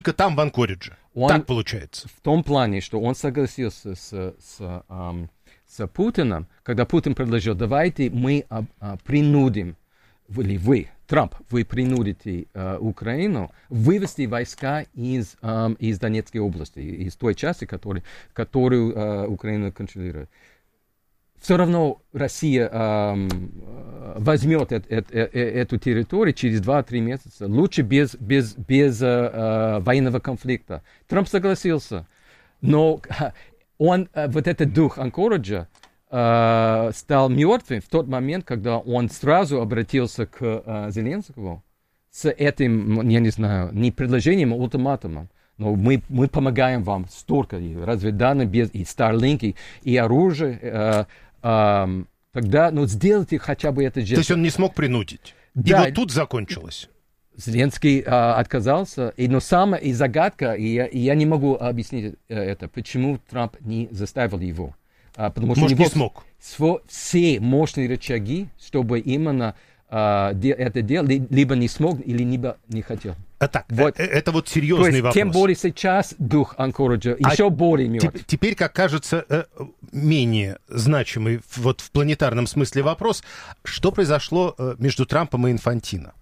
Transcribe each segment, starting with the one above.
там, в Анкоридже. Так получается. В том плане, что он согласился с Путиным, когда Путин предложил, давайте мы принудим, или вы, Трамп, вы принудите Украину вывести войска из Донецкой области, из той части, которую Украина контролирует. Все равно Россия возьмет эту территорию через 2-3 месяца. Лучше без военного конфликта. Трамп согласился. Но вот этот дух Анкориджа стал мертвым в тот момент, когда он сразу обратился к Зеленскому с этим, я не знаю, не предложением, а ултиматумом. Но мы помогаем вам столько, и разведданных, и Starlink, и оружие. Тогда, сделайте хотя бы это жест. То есть он не смог принудить. Да. И вот тут закончилось. Зеленский отказался. Но самая загадка, и я не могу объяснить это, почему Трамп не заставил его. Потому что может, не смог. Все мощные рычаги, чтобы именно это делать, либо не смог, либо не хотел. Так, это вот серьезный вопрос. Тем более сейчас дух Анкориджа еще более мертв. Теперь, как кажется, менее значимый вот в планетарном смысле вопрос, что произошло между Трампом и Инфантино?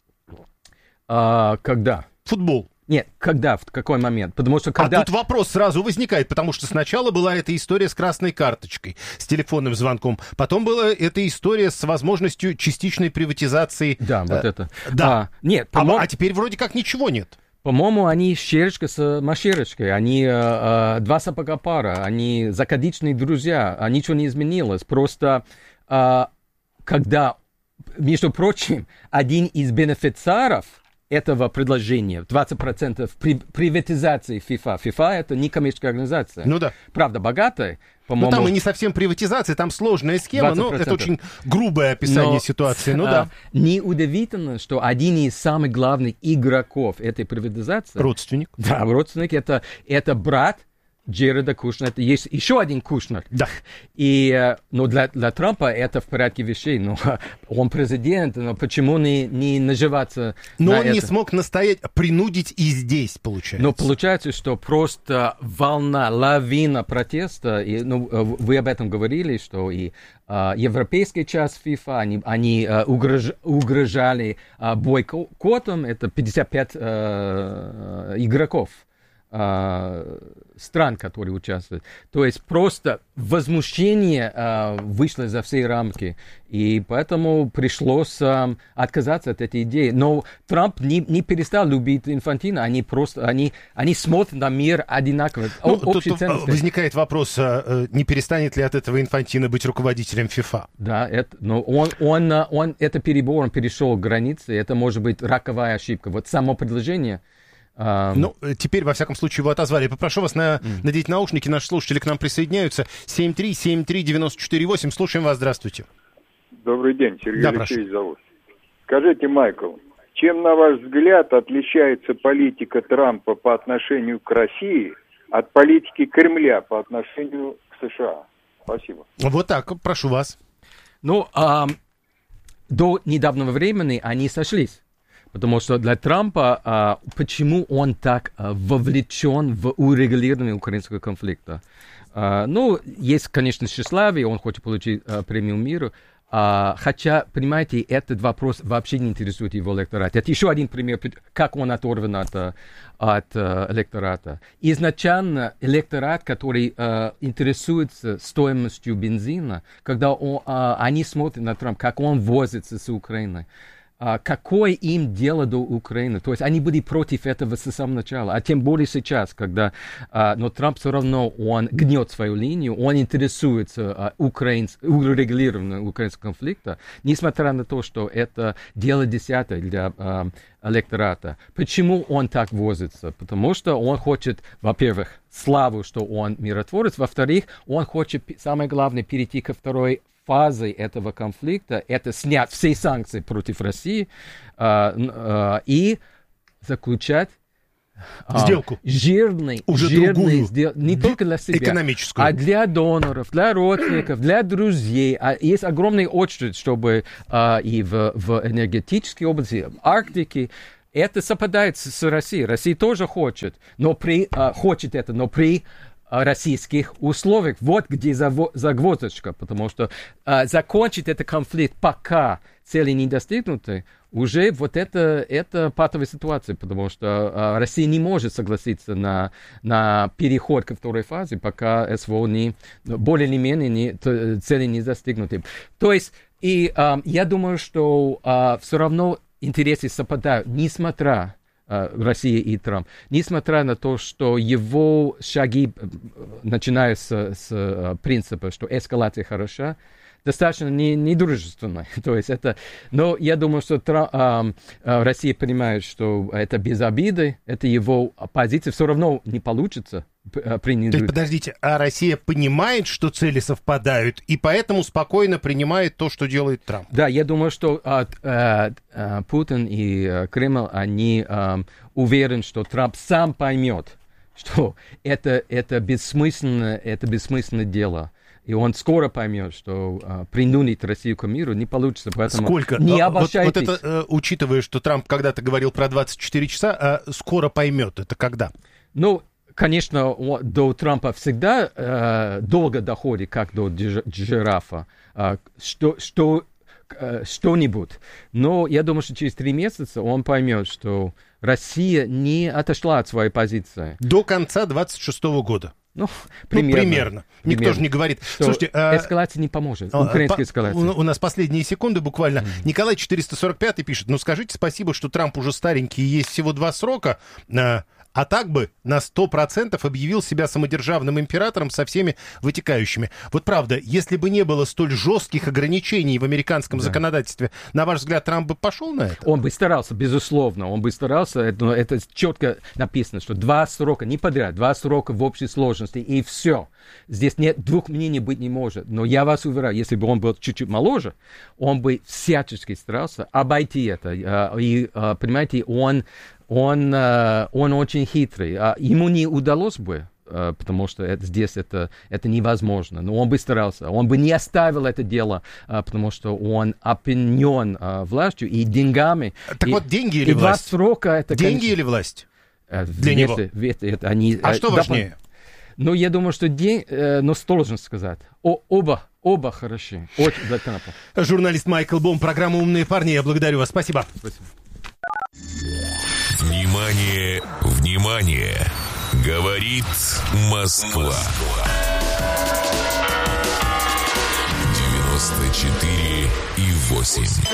Когда? Футбол. Нет, когда, в какой момент? Потому что когда... А тут вопрос сразу возникает, потому что сначала была эта история с красной карточкой, с телефонным звонком, потом была эта история с возможностью частичной приватизации. Да, вот это. Да. Нет, а теперь вроде как ничего нет. По-моему, они щерочка с машерочкой, они два сапога пара, они закадычные друзья, ничего не изменилось. Просто когда, между прочим, один из бенефициаров этого предложения, 20% приватизации FIFA. FIFA — это не коммерческая организация. Ну да. Правда, богатая, по-моему... там и не совсем приватизация, там сложная схема, 20%. Но это очень грубое описание ситуации. Да. Неудивительно, что один из самых главных игроков этой приватизации... Родственник. Да, родственник. Это брат Джареда Кушнера. Есть еще один Кушнер. Да. Но для Трампа это в порядке вещей. Он президент, но почему не наживаться но на он это? Не смог настоять, принудить и здесь, получается. Но получается, что просто лавина протеста, вы об этом говорили, что и европейская часть FIFA, они угрожали бойкотом, это 55 игроков. Стран, которые участвуют. То есть просто возмущение вышло за все рамки. И поэтому пришлось отказаться от этой идеи. Но Трамп не перестал любить Инфантино. Они смотрят на мир одинаково. Тут возникает вопрос, не перестанет ли от этого Инфантино быть руководителем FIFA? Да, но он это перебор, он перешел границы. Это может быть роковая ошибка. Вот само предложение... теперь, во всяком случае, его отозвали. Попрошу вас надеть наушники. Наши слушатели к нам присоединяются. 7373948. Слушаем вас. Здравствуйте. Добрый день. Сергей Алексеевич зовут. Скажите, Майкл, чем, на ваш взгляд, отличается политика Трампа по отношению к России от политики Кремля по отношению к США? Спасибо. Вот так. Прошу вас. До недавнего времени они сошлись. Потому что для Трампа, почему он так вовлечен в урегулирование украинского конфликта? Есть, конечно, тщеславие, он хочет получить премию мира, хотя, понимаете, этот вопрос вообще не интересует его электорат. Это еще один пример, как он оторван от электората. Изначально электорат, который интересуется стоимостью бензина, когда они смотрят на Трампа, как он возится с Украиной, какое им дело до Украины? То есть они были против этого с самого начала, а тем более сейчас, когда но Трамп все равно, он гнет свою линию, он интересуется урегулированием украинского конфликта, несмотря на то, что это дело десятое для электората. Почему он так возится? Потому что он хочет, во-первых, славу, что он миротворец, во-вторых, он хочет, самое главное, перейти ко второй фазой этого конфликта, это снять все санкции против России и заключать сделку. Жирный не только для себя, экономическую, а для доноров, для родственников, для друзей. Есть огромная очередь, чтобы и в энергетической области, в Арктике, это совпадает с Россией. Россия тоже хочет, но при российских условиях. Вот где загвоздочка, потому что закончить этот конфликт, пока цели не достигнуты, уже вот это патовая ситуация, потому что Россия не может согласиться на переход ко второй фазе, пока СВО более или менее цели не достигнуты. То есть, я думаю, что все равно интересы совпадают, несмотря Россия и Трамп, несмотря на то, что его шаги, начиная с принципа, что эскалация хороша, достаточно недружественной. То есть но я думаю, что Россия понимает, что это без обиды, это его позиция, все равно не получится. Подождите, а Россия понимает, что цели совпадают, и поэтому спокойно принимает то, что делает Трамп? Да, я думаю, что Путин и Кремль, они уверены, что Трамп сам поймет, что это бессмысленное дело. И он скоро поймет, что принудить Россию к миру не получится. Поэтому сколько? Не обольщайтесь. Вот это, учитывая, что Трамп когда-то говорил про 24 часа, скоро поймет. Это когда? Ну, конечно, до Трампа всегда долго доходит, как до жирафа, что-нибудь. Но я думаю, что через 3 месяца он поймет, что Россия не отошла от своей позиции. До конца 26 года. Ну, примерно. Никто же не говорит. Слушайте, эскалация не поможет. Украинская эскалация. У нас последние секунды буквально. Николай 445 пишет: ну скажите спасибо, что Трамп уже старенький, есть всего 2 срока. А так бы на 100% объявил себя самодержавным императором со всеми вытекающими. Вот правда, если бы не было столь жестких ограничений в американском законодательстве, на ваш взгляд, Трамп бы пошел на это? Он бы старался, безусловно. Он бы старался. Но это четко написано, что 2 срока, не подряд, 2 срока в общей сложности, и все. Здесь нет 2 мнений быть не может. Но я вас уверяю, если бы он был чуть-чуть моложе, он бы всячески старался обойти это. И, понимаете, он очень хитрый. Ему не удалось бы, потому что здесь это невозможно. Но он бы старался. Он бы не оставил это дело, потому что он опьянен властью и деньгами. Так вот, деньги или власть? 2 срока это, деньги конечно, или власть? Для него. Что важнее? Ну, я думаю, что но сложно сказать. Оба хороши. Очень для Трампа. Журналист Майкл Бом, программа «Умные парни». Я благодарю вас. Спасибо. Спасибо. Внимание, внимание! Говорит Москва. 94,8.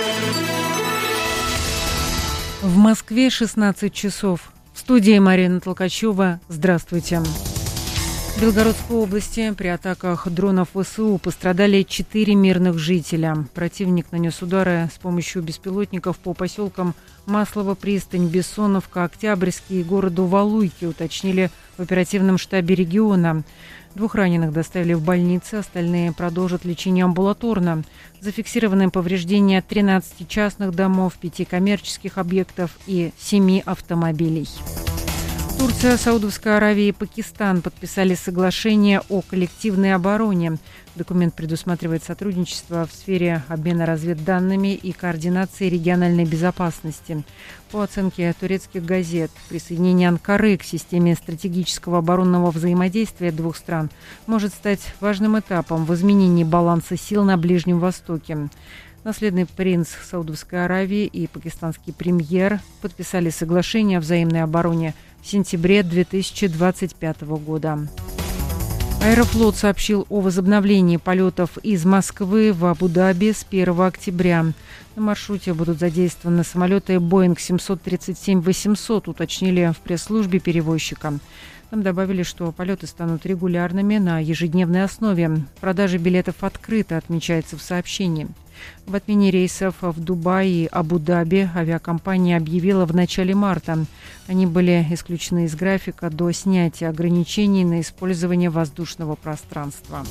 В Москве 16 часов. В студии Марина Толкачева. Здравствуйте. В Белгородской области при атаках дронов ВСУ пострадали 4 мирных жителя. Противник нанес удары с помощью беспилотников по поселкам Маслово, Пристань, Бессоновка, Октябрьский и городу Валуйки, уточнили в оперативном штабе региона. 2 раненых доставили в больницы, остальные продолжат лечение амбулаторно. Зафиксированы повреждения 13 частных домов, 5 коммерческих объектов и 7 автомобилей. Турция, Саудовская Аравия и Пакистан подписали соглашение о коллективной обороне. Документ предусматривает сотрудничество в сфере обмена разведданными и координации региональной безопасности. По оценке турецких газет, присоединение Анкары к системе стратегического оборонного взаимодействия 2 стран может стать важным этапом в изменении баланса сил на Ближнем Востоке. Наследный принц Саудовской Аравии и пакистанский премьер подписали соглашение о взаимной обороне в сентябре 2025 года. Аэрофлот сообщил о возобновлении полетов из Москвы в Абу-Даби с 1 октября. На маршруте будут задействованы самолеты Boeing 737-800, уточнили в пресс-службе перевозчика. Там добавили, что полеты станут регулярными на ежедневной основе. Продажа билетов открыта, отмечается в сообщении. В отмене рейсов в Дубай и Абу-Даби авиакомпания объявила в начале марта. Они были исключены из графика до снятия ограничений на использование воздушного пространства.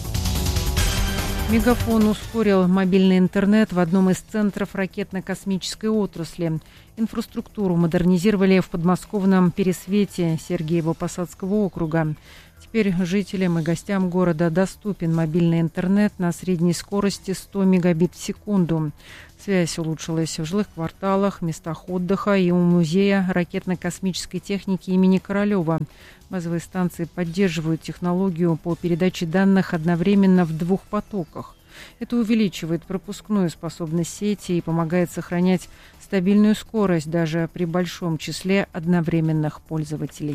Мегафон ускорил мобильный интернет в одном из центров ракетно-космической отрасли. Инфраструктуру модернизировали в подмосковном Пересвете Сергиево-Посадского округа. Теперь жителям и гостям города доступен мобильный интернет на средней скорости 100 мегабит в секунду. Связь улучшилась в жилых кварталах, местах отдыха и у музея ракетно-космической техники имени Королева. Базовые станции поддерживают технологию по передаче данных одновременно в 2 потоках. Это увеличивает пропускную способность сети и помогает сохранять стабильную скорость даже при большом числе одновременных пользователей.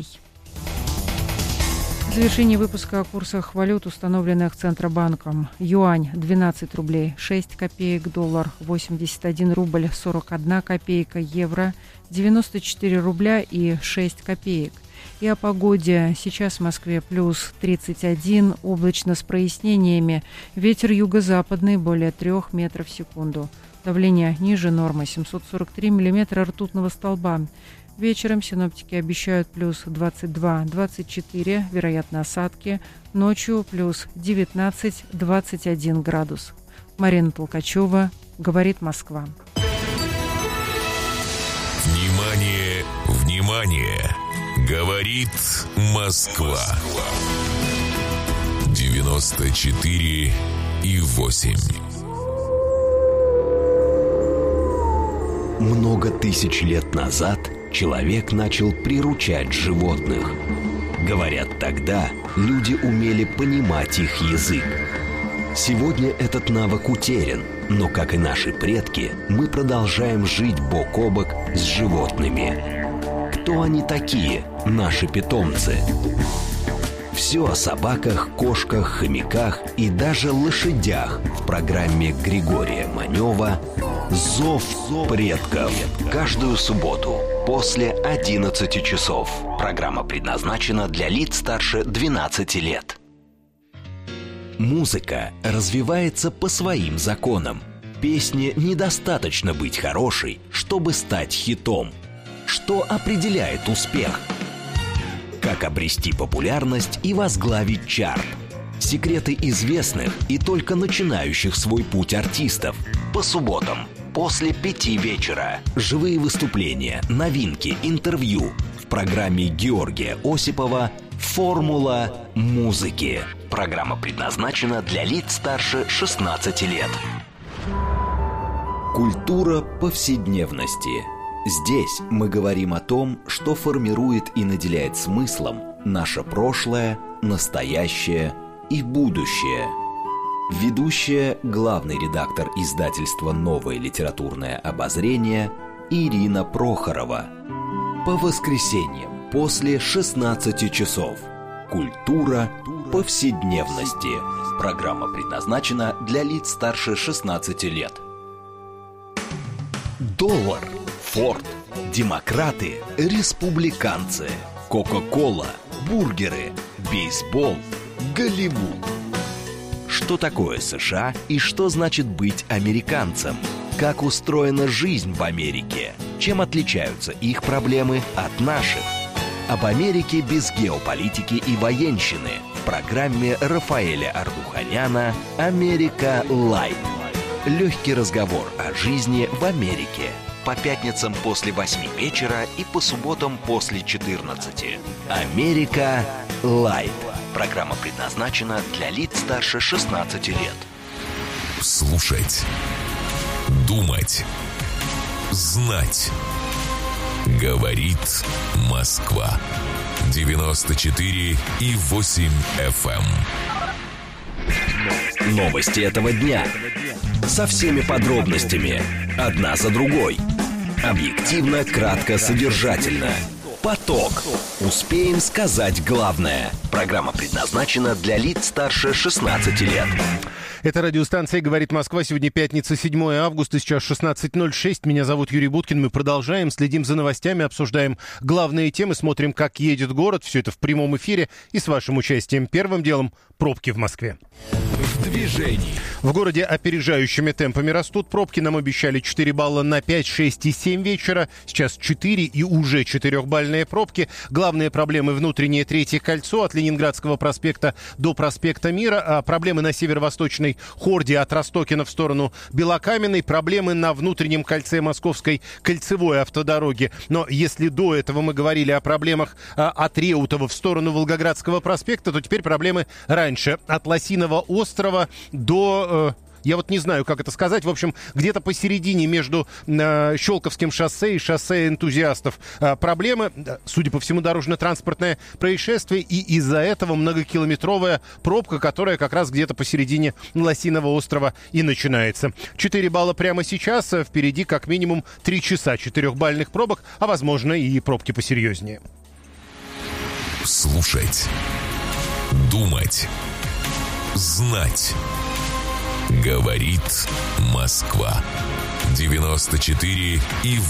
В завершении выпуска о курсах валют, установленных Центробанком. Юань – 12 рублей 6 копеек, доллар – 81 рубль 41 копейка, евро – 94 рубля и 6 копеек. И о погоде. Сейчас в Москве плюс 31, облачно с прояснениями. Ветер юго-западный более 3 метров в секунду. Давление ниже нормы 743 миллиметра ртутного столба. Вечером синоптики обещают плюс 22-24, вероятно осадки. Ночью плюс 19-21 градус. Марина Толкачева, говорит Москва. Внимание, внимание! Говорит Москва. 94,8. Много тысяч лет назад человек начал приручать животных. Говорят, тогда люди умели понимать их язык. Сегодня этот навык утерян, но, как и наши предки, мы продолжаем жить бок о бок с животными. Кто они такие, наши питомцы? Все о собаках, кошках, хомяках и даже лошадях в программе Григория Манева «Зов предков». Каждую субботу после 11 часов. Программа предназначена для лиц старше 12 лет. Музыка развивается по своим законам. Песне недостаточно быть хорошей, чтобы стать хитом. Что определяет успех? Как обрести популярность и возглавить чарт? Секреты известных и только начинающих свой путь артистов. По субботам после 5 вечера. Живые выступления, новинки, интервью в программе Георгия Осипова «Формула музыки». Программа предназначена для лиц старше 16 лет. Культура повседневности. Здесь мы говорим о том, что формирует и наделяет смыслом наше прошлое, настоящее и будущее. Ведущая, главный редактор издательства «Новое литературное обозрение» Ирина Прохорова. По воскресеньям после 16 часов. Культура повседневности. Программа предназначена для лиц старше 16 лет. Доллар, Форд, демократы, республиканцы, Кока-кола, бургеры, бейсбол, Голливуд. Что такое США и что значит быть американцем? Как устроена жизнь в Америке? Чем отличаются их проблемы от наших? Об Америке без геополитики и военщины в программе Рафаэля Ардуханяна «Америка Лайт». Легкий разговор о жизни в Америке. По пятницам после 8 вечера и по субботам после 14. «Америка Лайт». Программа предназначена для лиц старше 16 лет. Слушать, думать, знать. Говорит Москва. 94,8 FM. Новости этого дня. Со всеми подробностями. Одна за другой. Объективно, кратко, содержательно. Поток. Успеем сказать главное. Программа предназначена для лиц старше 16 лет. Это радиостанция «Говорит Москва». Сегодня пятница, 7 августа, сейчас 16:06. Меня зовут Юрий Буткин. Мы продолжаем, следим за новостями, обсуждаем главные темы, смотрим, как едет город. Все это в прямом эфире и с вашим участием. Первым делом — пробки в Москве. движений. В городе опережающими темпами растут пробки. Нам обещали 4 балла на 5, 6 и 7 вечера. Сейчас 4 и уже 4-бальные пробки. Главные проблемы внутреннее Третье кольцо от Ленинградского проспекта до проспекта Мира. А проблемы на северо-восточной хорде от Ростокина в сторону Белокаменной. Проблемы на внутреннем кольце Московской кольцевой автодороги. Но если до этого мы говорили о проблемах от Реутова в сторону Волгоградского проспекта, то теперь проблемы раньше. От Лосиного острова до... Я вот не знаю, как это сказать. В общем, где-то посередине между Щелковским шоссе и шоссе энтузиастов проблемы. Судя по всему, дорожно-транспортное происшествие. И из-за этого многокилометровая пробка, которая как раз где-то посередине Лосиного острова и начинается. 4 балла прямо сейчас. Впереди как минимум 3 часа 4-бальных пробок, а возможно и пробки посерьезнее. Слушать. Думать. Знать. Говорит Москва. 94,8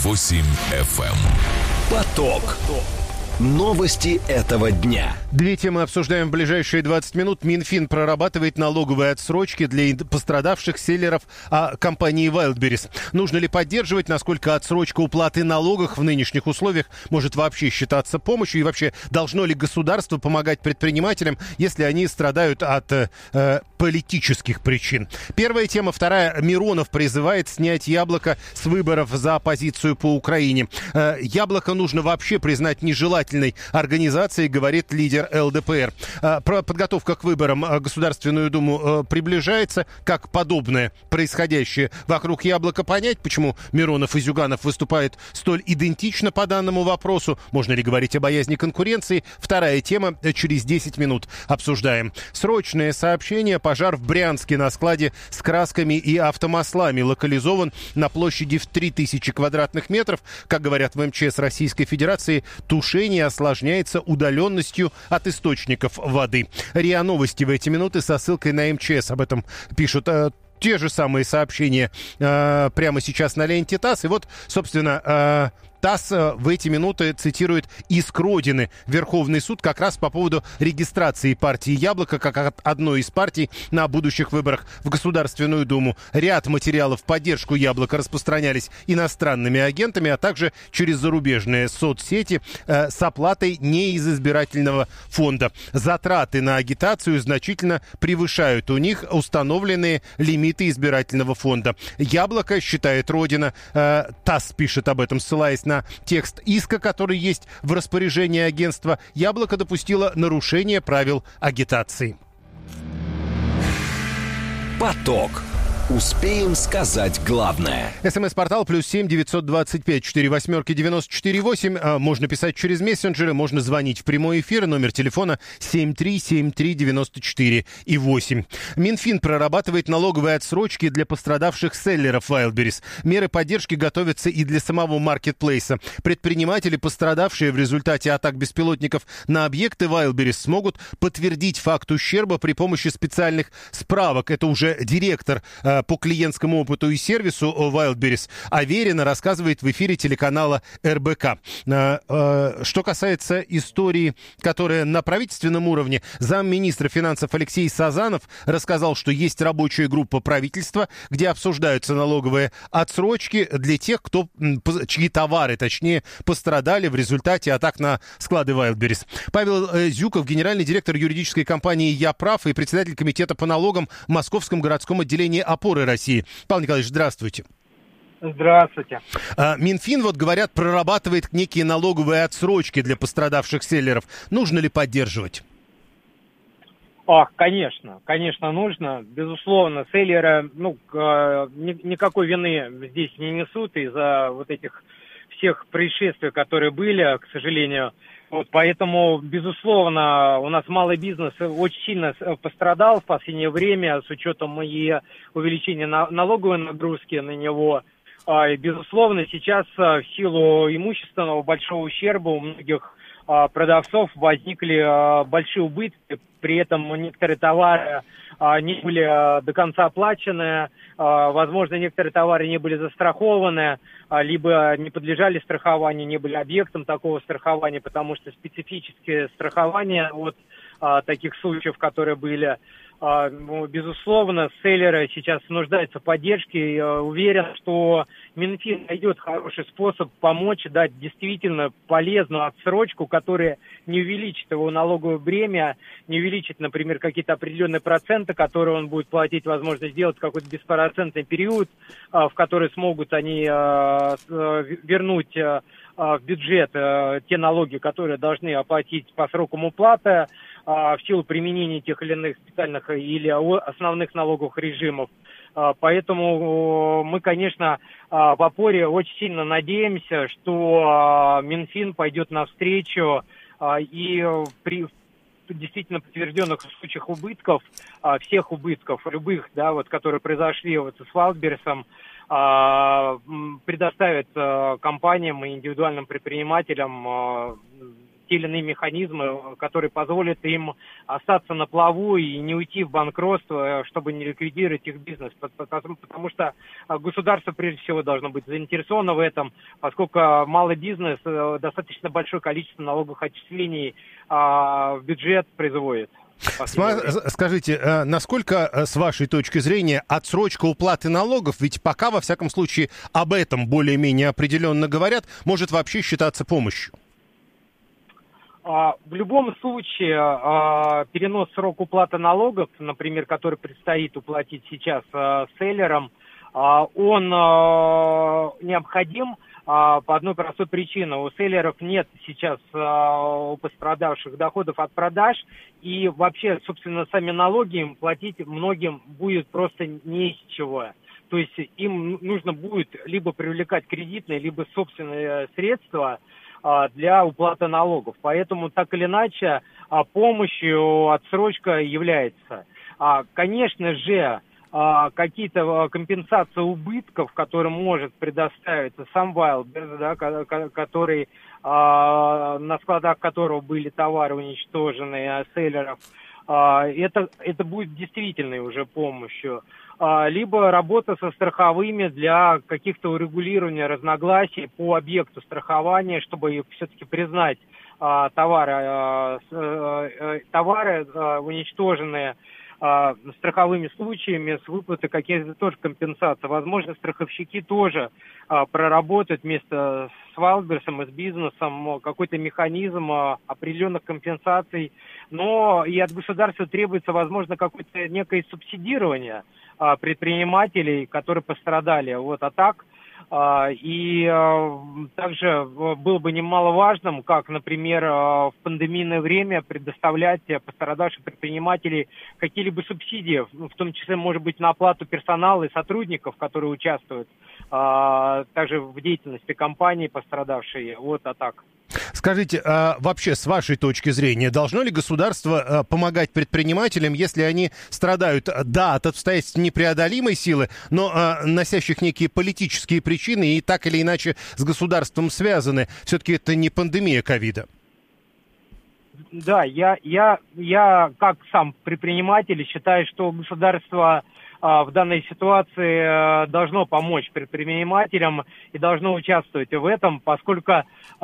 FM. Поток. Новости этого дня. Две темы обсуждаем в ближайшие 20 минут. Минфин прорабатывает налоговые отсрочки для пострадавших селлеров компании Wildberries. Нужно ли поддерживать, насколько отсрочка уплаты налогов в нынешних условиях может вообще считаться помощью? И вообще, должно ли государство помогать предпринимателям, если они страдают от политических причин? Первая тема. Вторая. Миронов призывает снять Яблоко с выборов за оппозицию по Украине. Яблоко нужно вообще признать нежелательной организацией, говорит лидер ЛДПР. Подготовка к выборам Государственную Думу приближается. Как подобное происходящее вокруг Яблока понять, почему Миронов и Зюганов выступают столь идентично по данному вопросу? Можно ли говорить о боязни конкуренции? Вторая тема. Через 10 минут обсуждаем. Срочное сообщение. Пожар в Брянске на складе с красками и автомаслами локализован на площади в 3000 квадратных метров. Как говорят в МЧС Российской Федерации, тушение осложняется удаленностью от источников воды. РИА Новости в эти минуты со ссылкой на МЧС. Об этом пишут те же самые сообщения прямо сейчас на ленте ТАСС. И вот, собственно... ТАСС в эти минуты цитирует иск Родины. Верховный суд как раз по поводу регистрации партии «Яблоко» как одной из партий на будущих выборах в Государственную Думу. Ряд материалов в поддержку «Яблока» распространялись иностранными агентами, а также через зарубежные соцсети с оплатой не из избирательного фонда. Затраты на агитацию значительно превышают у них установленные лимиты избирательного фонда. «Яблоко», считает Родина, ТАСС пишет об этом, ссылаясь на текст иска, который есть в распоряжении агентства, «Яблоко» допустило нарушение правил агитации. Поток. Успеем сказать главное. СМС-портал +7 925 48 94 8. Можно писать через мессенджеры, можно звонить в прямой эфир. Номер телефона 7373 94 и 8. Минфин прорабатывает налоговые отсрочки для пострадавших селлеров Wildberries. Меры поддержки готовятся и для самого маркетплейса. Предприниматели, пострадавшие в результате атак беспилотников на объекты Wildberries, смогут подтвердить факт ущерба при помощи специальных справок. Это уже директор по клиентскому опыту и сервису Wildberries Аверина рассказывает в эфире телеканала РБК. Что касается истории, которая на правительственном уровне, замминистра финансов Алексей Сазанов рассказал, что есть рабочая группа правительства, где обсуждаются налоговые отсрочки для тех, чьи товары, точнее, пострадали в результате атак на склады Wildberries. Павел Зюков, генеральный директор юридической компании «Я прав» и председатель комитета по налогам в Московском городском отделении «Опоры России». Павел Николаевич, здравствуйте. Здравствуйте. Минфин, вот говорят, прорабатывает некие налоговые отсрочки для пострадавших селлеров. Нужно ли поддерживать? Конечно нужно. Безусловно, селлеры, никакой вины здесь не несут из-за вот этих всех происшествий, которые были, к сожалению. Вот, поэтому, безусловно, у нас малый бизнес очень сильно пострадал в последнее время с учетом и увеличения налоговой нагрузки на него. И, безусловно, сейчас в силу имущественного большого ущерба у многих продавцов возникли большие убытки. При этом некоторые товары не были до конца оплачены, возможно, некоторые товары не были застрахованы, либо не подлежали страхованию, не были объектом такого страхования, потому что специфические страхования от таких случаев, которые были. Безусловно, селлеры сейчас нуждаются в поддержке. Я уверен, что Минфин найдет хороший способ помочь, дать действительно полезную отсрочку, которая не увеличит его налоговое бремя, не увеличит, например, какие-то определенные проценты, которые он будет платить, возможно, сделать какой-то беспроцентный период, в который смогут они вернуть в бюджет те налоги, которые должны оплатить по срокам уплаты, в силу применения тех или иных специальных или основных налоговых режимов. Поэтому мы, конечно, в опоре очень сильно надеемся, что Минфин пойдет навстречу и при действительно подтвержденных случаях убытков, всех убытков, любых, да, вот, которые произошли вот с Вайлдберрисом, предоставит компаниям и индивидуальным предпринимателям те или иные механизмы, которые позволят им остаться на плаву и не уйти в банкротство, чтобы не ликвидировать их бизнес. Потому что государство, прежде всего, должно быть заинтересовано в этом, поскольку малый бизнес достаточно большое количество налоговых отчислений в бюджет производит. Скажите, насколько, с вашей точки зрения, отсрочка уплаты налогов, ведь пока, во всяком случае, об этом более-менее определенно говорят, может вообще считаться помощью? В любом случае, перенос срока уплаты налогов, например, который предстоит уплатить сейчас селлерам, он необходим по одной простой причине. У селлеров нет сейчас у пострадавших доходов от продаж, и вообще, собственно, сами налоги им платить многим будет просто не из чего. То есть им нужно будет либо привлекать кредитные, либо собственные средства для уплаты налогов. Поэтому, так или иначе, помощью отсрочка является. Конечно же, какие-то компенсации убытков, которые может предоставить сам Wildberries, да, который, на складах которого были товары уничтожены селлеров, это будет действительной уже помощью. Либо работа со страховыми для каких-то урегулирования разногласий по объекту страхования, чтобы все-таки признать товары уничтоженные страховыми случаями с выплатой каких-то тоже компенсаций. Возможно, страховщики тоже проработают вместе с Wildberries и с бизнесом какой-то механизм определенных компенсаций. Но и от государства требуется, возможно, какое-то некое субсидирование предпринимателей, которые пострадали. Вот, а так, и также было бы немаловажным, как, например, в пандемийное время предоставлять пострадавшим предпринимателей какие-либо субсидии, в том числе, может быть, на оплату персонала и сотрудников, которые участвуют также в деятельности компании пострадавшей. Вот, а так. Скажите, вообще, с вашей точки зрения, должно ли государство помогать предпринимателям, если они страдают, да, от обстоятельств непреодолимой силы, но носящих некие политические причины и так или иначе с государством связаны? Все-таки это не пандемия ковида. Да, я как сам предприниматель считаю, что государство в данной ситуации должно помочь предпринимателям и должно участвовать в этом, поскольку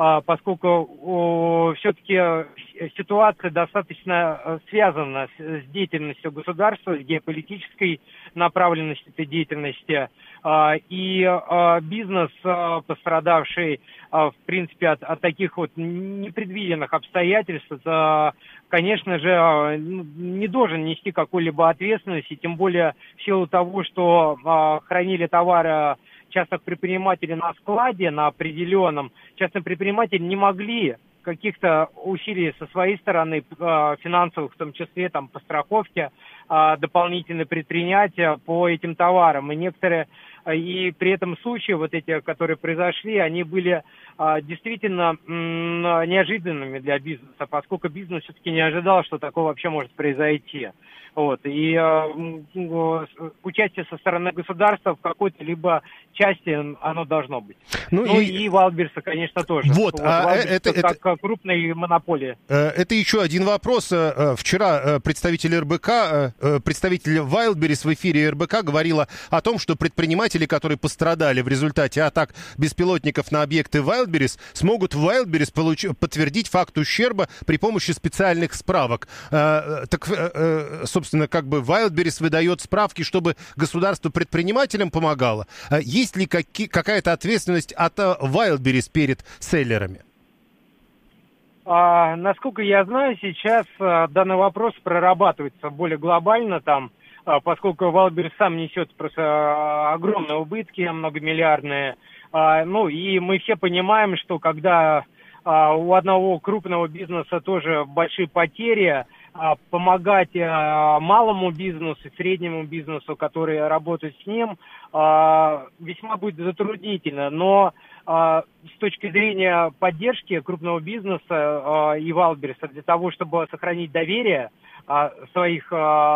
все-таки ситуация достаточно связана с деятельностью государства, с геополитической направленностью этой деятельности. И бизнес, пострадавший, в принципе, от таких вот непредвиденных обстоятельств, конечно же, не должен нести какой-либо ответственности, тем более в силу того, что хранили товары частных предпринимателей на складе, на определенном. Частные предприниматели не могли каких-то усилий со своей стороны, финансовых, в том числе там, по страховке, дополнительные предприятия по этим товарам. И некоторые, и при этом случаи, вот эти, которые произошли, они были действительно неожиданными для бизнеса, поскольку бизнес все-таки не ожидал, что такое вообще может произойти. Вот. И участие со стороны государства в какой-то либо части оно должно быть. Ну и Wildberries, конечно, тоже. Вот, это как крупной монополии. Это еще один вопрос. Вчера представитель РБК, представитель Wildberries в эфире РБК говорила о том, что предприниматели предприниматели, которые пострадали в результате атак беспилотников на объекты Wildberries, смогут в Wildberries подтвердить факт ущерба при помощи специальных справок. Собственно, как бы Wildberries выдает справки, чтобы государство предпринимателям помогало. Есть ли какая-то ответственность от Wildberries перед селлерами? Насколько я знаю, сейчас данный вопрос прорабатывается более глобально там, поскольку Wildberries сам несет просто огромные убытки, многомиллиардные. Ну и мы все понимаем, что когда у одного крупного бизнеса тоже большие потери, помогать малому бизнесу, среднему бизнесу, которые работают с ним, весьма будет затруднительно. Но с точки зрения поддержки крупного бизнеса и Wildberries, для того, чтобы сохранить доверие своих,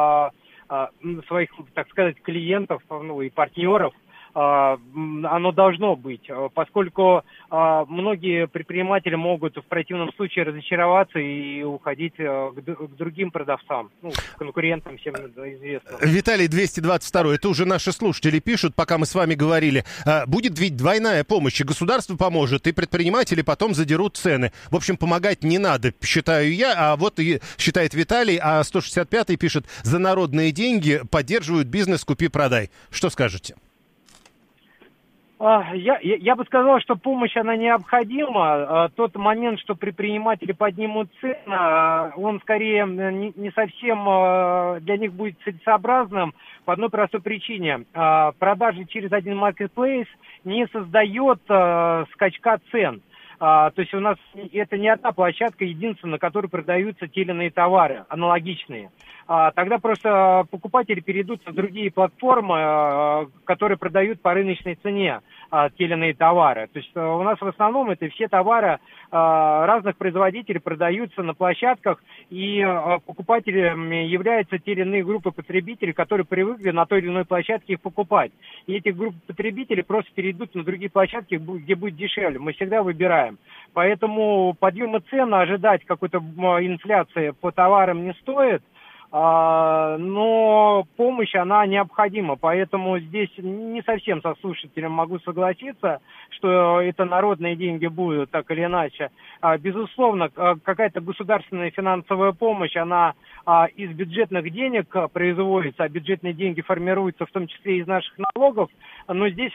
так сказать, клиентов, ну, и партнеров, оно должно быть, поскольку многие предприниматели могут в противном случае разочароваться и уходить к другим продавцам, ну, конкурентам, всем известным. Виталий, 222, это уже наши слушатели пишут, пока мы с вами говорили. Будет ведь двойная помощь, и государство поможет, и предприниматели потом задерут цены. В общем, помогать не надо, считаю я, а вот и считает Виталий, а 165-й пишет, за народные деньги поддерживают бизнес «Купи-продай». Что скажете? Я бы сказал, что помощь, она необходима. Тот момент, что предприниматели поднимут цены, он скорее не совсем для них будет целесообразным по одной простой причине. Продажи через один маркетплейс не создает скачка цен. То есть у нас это не одна площадка, единственная, на которой продаются те или иные товары, аналогичные. Тогда просто покупатели перейдут на другие платформы, которые продают по рыночной цене те или иные товары. То есть у нас в основном это все товары разных производителей продаются на площадках, и покупателями являются те или иные группы потребителей, которые привыкли на той или иной площадке их покупать. И эти группы потребителей просто перейдут на другие площадки, где будет дешевле. Мы всегда выбираем. Поэтому подъема цен ожидать какой-то инфляции по товарам не стоит. Но помощь, она необходима, поэтому здесь не совсем со слушателем могу согласиться, что это народные деньги будут, так или иначе. Безусловно, какая-то государственная финансовая помощь, она из бюджетных денег производится, а бюджетные деньги формируются в том числе из наших налогов, но здесь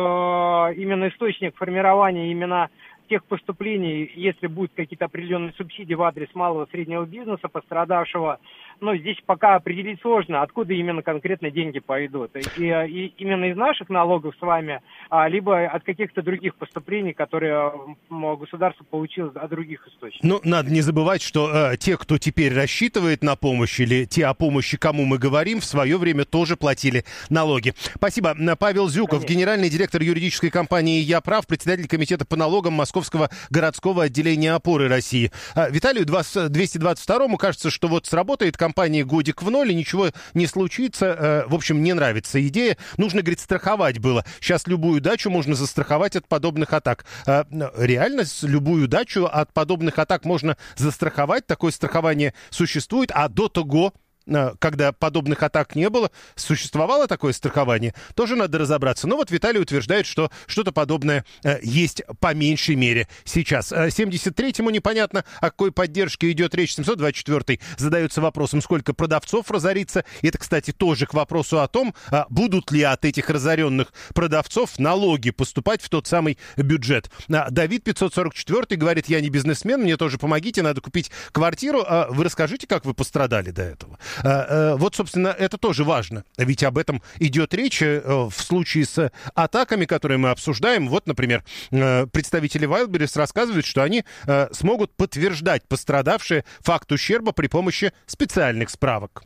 именно источник формирования именно тех поступлений, если будут какие-то определенные субсидии в адрес малого и среднего бизнеса, пострадавшего, но здесь пока определить сложно, откуда именно конкретно деньги пойдут. И именно из наших налогов с вами, либо от каких-то других поступлений, которые государство получило от других источников. Ну, надо не забывать, что те, кто теперь рассчитывает на помощь, или те, о помощи, кому мы говорим, в свое время тоже платили налоги. Спасибо. Павел Зюков, конечно, генеральный директор юридической компании «Я прав», председатель комитета по налогам Московского городского отделения «Опоры России». Виталию 222-му кажется, что вот сработает компания годик в ноль, и ничего не случится. В общем, не нравится идея. Нужно, говорит, страховать было. Сейчас любую дачу можно застраховать от подобных атак. Реально, любую дачу от подобных атак можно застраховать. Такое страхование существует. А до того, когда подобных атак не было, существовало такое страхование, тоже надо разобраться. Но вот Виталий утверждает, что что-то подобное есть по меньшей мере сейчас. 73-му непонятно, о какой поддержке идет речь. 724-й задается вопросом, сколько продавцов разорится. Это, кстати, тоже к вопросу о том, будут ли от этих разоренных продавцов налоги поступать в тот самый бюджет. Давид 544-й говорит, я не бизнесмен, мне тоже помогите, надо купить квартиру. Вы расскажите, как вы пострадали до этого? Вот, собственно, это тоже важно, ведь об этом идет речь в случае с атаками, которые мы обсуждаем. Вот, например, представители Wildberries рассказывают, что они смогут подтверждать пострадавшие факт ущерба при помощи специальных справок.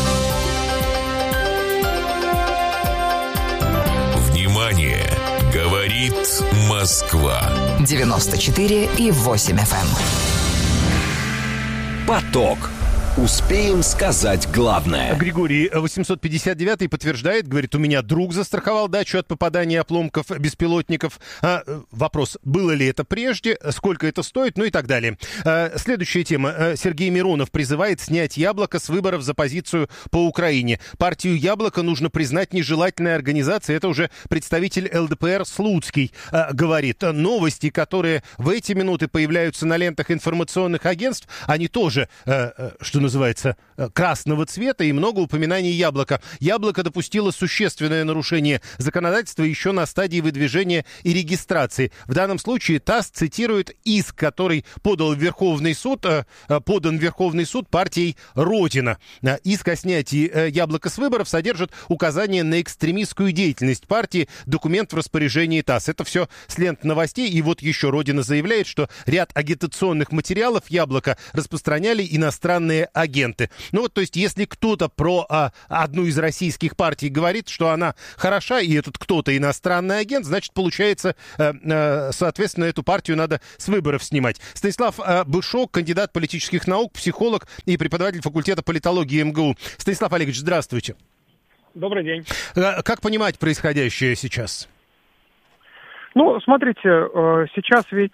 Внимание! Говорит Москва. 94,8 FM. Поток. Успеем сказать главное. Григорий 859 подтверждает, говорит, у меня друг застраховал дачу от попадания обломков беспилотников. Вопрос, было ли это прежде, сколько это стоит, ну и так далее. Следующая тема. Сергей Миронов призывает снять Яблоко с выборов за позицию по Украине. Партию Яблоко нужно признать нежелательной организацией. Это уже представитель ЛДПР Слуцкий говорит. Новости, которые в эти минуты появляются на лентах информационных агентств, они тоже, что называется, красного цвета, и много упоминаний Яблока. Яблоко допустило существенное нарушение законодательства еще на стадии выдвижения и регистрации. В данном случае ТАСС цитирует иск, который подан в Верховный суд партией «Родина». Иск о снятии Яблока с выборов содержит указание на экстремистскую деятельность партии, документ в распоряжении ТАСС. Это все с лент новостей. И вот еще «Родина» заявляет, что ряд агитационных материалов Яблоко распространяли иностранные агенты. Ну вот, то есть, если кто-то про одну из российских партий говорит, что она хороша, и этот кто-то иностранный агент, значит, получается, соответственно, эту партию надо с выборов снимать. Станислав Бышок, кандидат политических наук, психолог и преподаватель факультета политологии МГУ. Станислав Олегович, здравствуйте. Добрый день. Как понимать происходящее сейчас? Ну, смотрите, сейчас ведь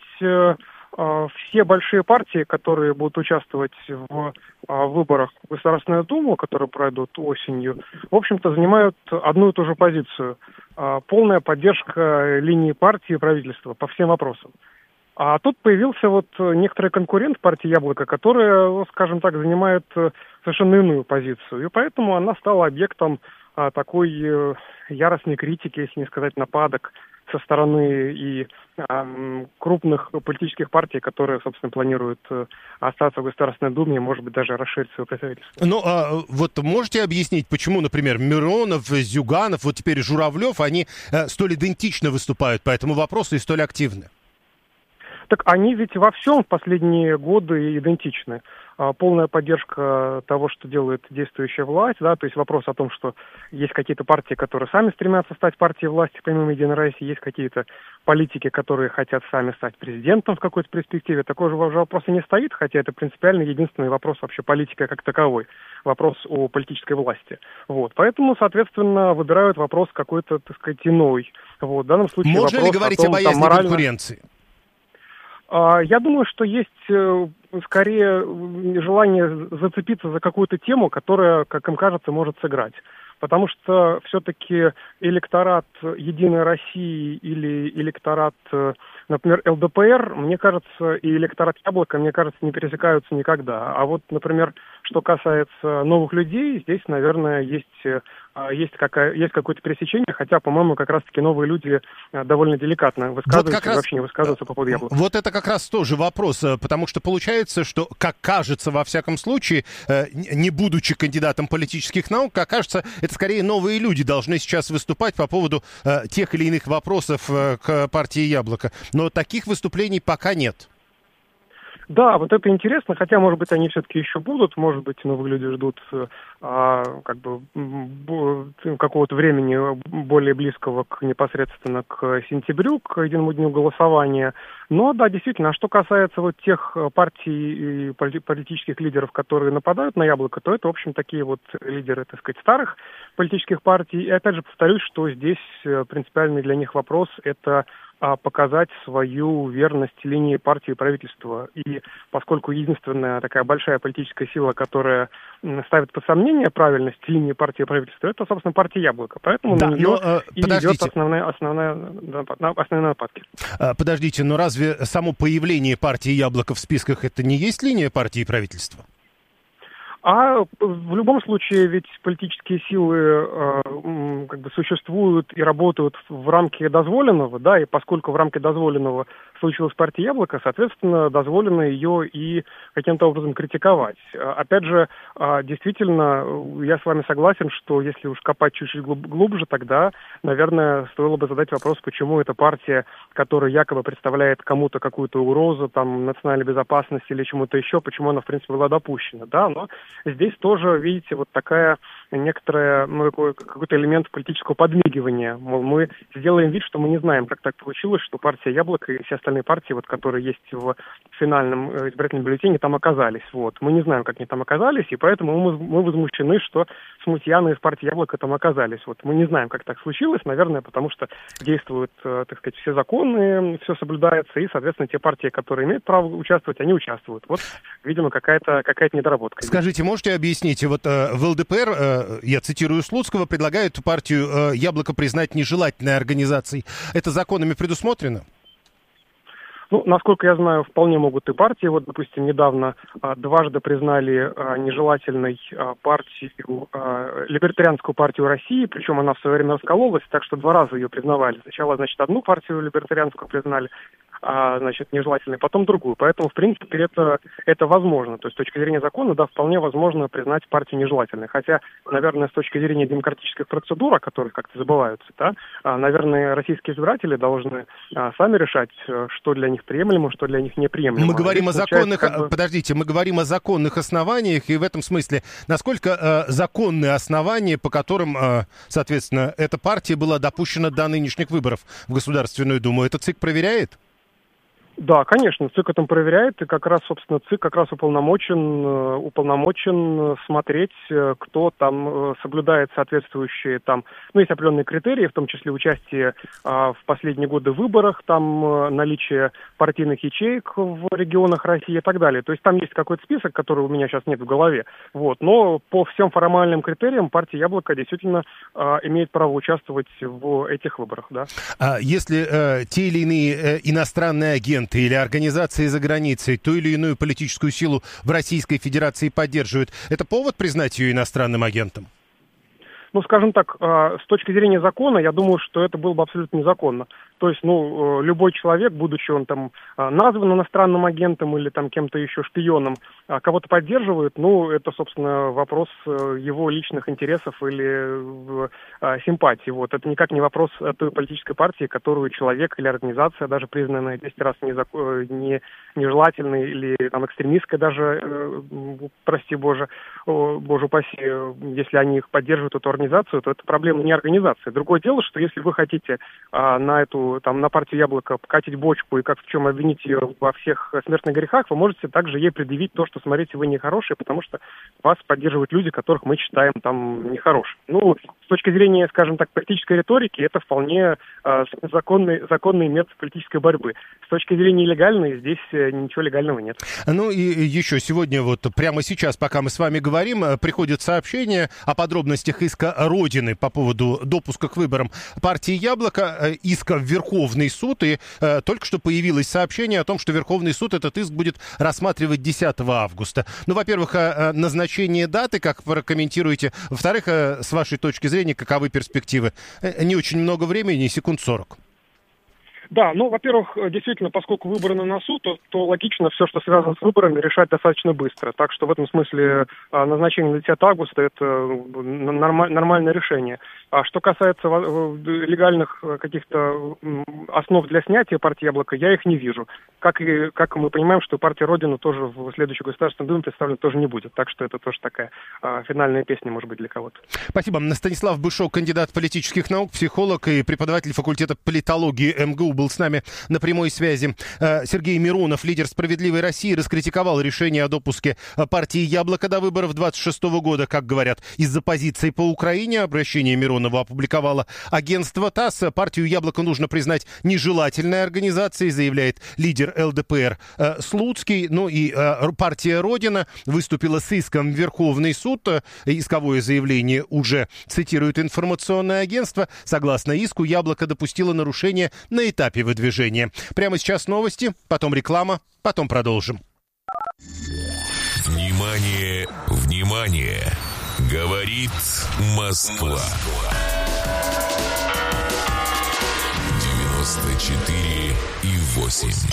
все большие партии, которые будут участвовать в выборах в Государственную Думу, которые пройдут осенью, в общем-то, занимают одну и ту же позицию. Полная поддержка линии партии и правительства по всем вопросам. А тут появился вот некоторый конкурент партии «Яблоко», которая, скажем так, занимает совершенно иную позицию. И поэтому она стала объектом такой яростной критики, если не сказать нападок, со стороны и крупных политических партий, которые, собственно, планируют остаться в Государственной Думе и, может быть, даже расширить свое представительство. Ну, вот можете объяснить, почему, например, Миронов, Зюганов, вот теперь Журавлев, они столь идентично выступают по этому вопросу и столь активны? Так они ведь во всем в последние годы идентичны. Полная поддержка того, что делает действующая власть, да, то есть вопрос о том, что есть какие-то партии, которые сами стремятся стать партией власти, помимо «Единой России», есть какие-то политики, которые хотят сами стать президентом в какой-то перспективе. Такой же вопрос и не стоит, хотя это принципиально единственный вопрос вообще политики как таковой, вопрос о политической власти. Вот. Поэтому, соответственно, выбирают вопрос какой-то, так сказать, иной. Вот. В данном случае можно ли говорить о боязни конкуренции? Я думаю, что есть скорее желание зацепиться за какую-то тему, которая, как им кажется, может сыграть. Потому что все-таки электорат «Единой России» или электорат, например, ЛДПР, мне кажется, и электорат «Яблоко», мне кажется, не пересекаются никогда. А вот, например, что касается новых людей, здесь, наверное, есть какое-то пересечение, хотя, по-моему, как раз-таки новые люди довольно деликатно высказываются, вот вообще не высказываются по поводу «Яблока». Вот это как раз тоже вопрос, потому что получается, что, как кажется, во всяком случае, не будучи кандидатом политических наук, как кажется, это скорее новые люди должны сейчас выступать по поводу тех или иных вопросов к партии «Яблоко». Но таких выступлений пока нет. Да, вот это интересно, хотя, может быть, они все-таки еще будут, может быть, новые люди ждут какого-то времени более близкого непосредственно к сентябрю, к единому дню голосования. Но, да, действительно, а что касается вот тех партий и политических лидеров, которые нападают на «Яблоко», то это, в общем, такие вот лидеры, так сказать, старых политических партий. И, опять же, повторюсь, что здесь принципиальный для них вопрос – это показать свою верность линии партии и правительства. И поскольку единственная такая большая политическая сила, которая ставит под сомнение правильность линии партии и правительства, это, собственно, партия «Яблоко». Поэтому на нее и идет основные нападки. Подождите, но разве само появление партии «Яблоко» в списках это не есть линия партии и правительства? А в любом случае ведь политические силы существуют и работают в рамке дозволенного, да, и поскольку в рамке дозволенного случилась партия «Яблоко», соответственно, дозволено ее и каким-то образом критиковать. Опять же, действительно, я с вами согласен, что если уж копать чуть-чуть глубже, тогда, наверное, стоило бы задать вопрос, почему эта партия, которая якобы представляет кому-то какую-то угрозу, там, национальной безопасности или чему-то еще, почему она, в принципе, была допущена, да, но здесь тоже, видите, вот такая некоторое, какой-то элемент политического подмигивания. Мол, мы сделаем вид, что мы не знаем, как так получилось, что партия «Яблоко» и все остальные партии, вот, которые есть в финальном избирательном бюллетене, там оказались. Вот. Мы не знаем, как они там оказались, и поэтому мы возмущены, что смутьяны из партии «Яблоко» там оказались. Вот. Мы не знаем, как так случилось, наверное, потому что действуют, так сказать, все законы, все соблюдается, и, соответственно, те партии, которые имеют право участвовать, они участвуют. Вот, видимо, какая-то недоработка. Скажите, можете объяснить, вот в ЛДПР, я цитирую Слуцкого, предлагают партию «Яблоко» признать нежелательной организацией. Это законами предусмотрено? Ну, насколько я знаю, вполне могут и партии. Вот, допустим, недавно дважды признали нежелательной партию, либертарианскую партию России, причем она в свое время раскололась, так что 2 раза ее признавали. Сначала, значит, одну партию либертарианскую признали, значит, нежелательной, потом другую. Поэтому, в принципе, это возможно. То есть, с точки зрения закона, да, вполне возможно признать партию нежелательной. Хотя, наверное, с точки зрения демократических процедур, о которых как-то забываются, да, наверное, российские избиратели должны сами решать, что для них приемлемо, что для них неприемлемо. Мы говорим о законных, подождите, мы говорим о законных основаниях, и в этом смысле, насколько законные основания, по которым, соответственно, эта партия была допущена до нынешних выборов в Государственную Думу, это ЦИК проверяет? Да, конечно, ЦИК это проверяет, и как раз, собственно, ЦИК как раз уполномочен смотреть, кто там соблюдает соответствующие там, есть определенные критерии, в том числе участие в последние годы в выборах, там наличие партийных ячеек в регионах России и так далее. То есть там есть какой-то список, который у меня сейчас нет в голове. Вот. Но по всем формальным критериям партия «Яблоко» действительно имеет право участвовать в этих выборах, да. Если те или иные иностранные агенты или организации за границей ту или иную политическую силу в Российской Федерации поддерживают, это повод признать ее иностранным агентом? Ну, скажем так, с точки зрения закона, я думаю, что это было бы абсолютно незаконно. То есть, любой человек, будучи он там назван иностранным агентом или там кем-то еще шпионом, кого-то поддерживает, это, собственно, вопрос его личных интересов или симпатии. Вот. Это никак не вопрос той политической партии, которую человек или организация, даже признанная 10 раз нежелательной или там экстремистской даже, прости Боже, Боже упаси, если они их поддерживают, эту организацию, то это проблема не организации. Другое дело, что если вы хотите на партию «Яблоко» катить бочку и как в чем обвинить ее во всех смертных грехах, вы можете также ей предъявить то, что, смотрите, вы нехорошие, потому что вас поддерживают люди, которых мы считаем там нехорошими. С точки зрения, скажем так, политической риторики, это вполне законный метод политической борьбы. С точки зрения легальной, здесь ничего легального нет. И еще сегодня, прямо сейчас, пока мы с вами говорим, приходит сообщение о подробностях иска Родины по поводу допуска к выборам партии «Яблоко», иска в Верховный суд, и только что появилось сообщение о том, что Верховный суд этот иск будет рассматривать 10 августа. Во-первых, назначение даты, как вы прокомментируете? Во-вторых, с вашей точки зрения, каковы перспективы? Не очень много времени, секунд 40. Да, во-первых, действительно, поскольку выборы на носу, то логично все, что связано с выборами, решать достаточно быстро. Так что в этом смысле назначение на 10 августа – это нормальное решение. А что касается легальных каких-то основ для снятия партии «Яблоко», я их не вижу. Как мы понимаем, что партия «Родина» тоже в следующей Государственной Думе представлена тоже не будет. Так что это тоже такая финальная песня, может быть, для кого-то. Спасибо. Станислав Бышок, кандидат политических наук, психолог и преподаватель факультета политологии МГУ, был с нами на прямой связи. Сергей Миронов, лидер «Справедливой России», раскритиковал решение о допуске партии «Яблоко» до выборов 26 года, как говорят, из-за позиции по Украине. Обращение Миронова опубликовало агентство ТАСС. Партию «Яблоко» нужно признать нежелательной организацией, заявляет лидер ЛДПР Слуцкий. И партия «Родина» выступила с иском в Верховный суд. Исковое заявление уже цитирует информационное агентство. Согласно иску, «Яблоко» допустило нарушение на этапе выдвижения. Прямо сейчас новости, потом реклама, потом продолжим. Внимание, внимание! Говорит Москва. 94,8.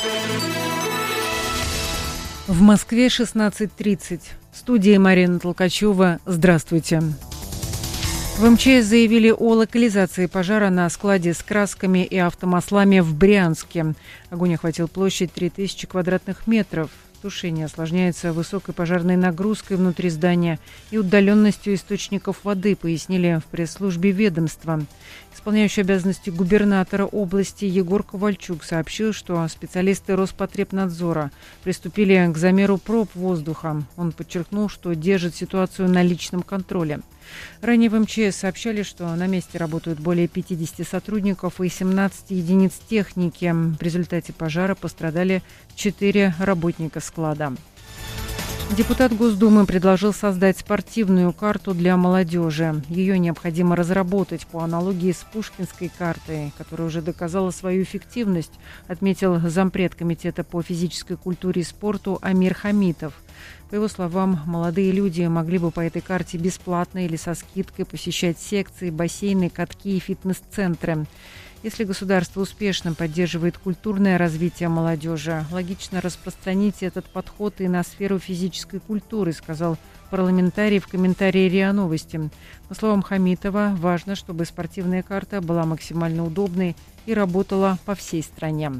В Москве 16:30. В студии Марина Толкачева. Здравствуйте. В МЧС заявили о локализации пожара на складе с красками и автомаслами в Брянске. Огонь охватил площадь 3000 квадратных метров. пожаротушения осложняется высокой пожарной нагрузкой внутри здания и удаленностью источников воды, пояснили в пресс-службе ведомства. Исполняющий обязанности губернатора области Егор Ковальчук сообщил, что специалисты Роспотребнадзора приступили к замеру проб воздуха. Он подчеркнул, что держит ситуацию на личном контроле. Ранее в МЧС сообщали, что на месте работают более 50 сотрудников и 17 единиц техники. В результате пожара пострадали 4 работника склада. Депутат Госдумы предложил создать спортивную карту для молодежи. Ее необходимо разработать по аналогии с Пушкинской картой, которая уже доказала свою эффективность, отметил зампред Комитета по физической культуре и спорту Амир Хамитов. По его словам, молодые люди могли бы по этой карте бесплатно или со скидкой посещать секции, бассейны, катки и фитнес-центры. Если государство успешно поддерживает культурное развитие молодежи, логично распространить этот подход и на сферу физической культуры, сказал парламентарий в комментарии РИА Новости. По словам Хамитова, важно, чтобы спортивная карта была максимально удобной и работала по всей стране.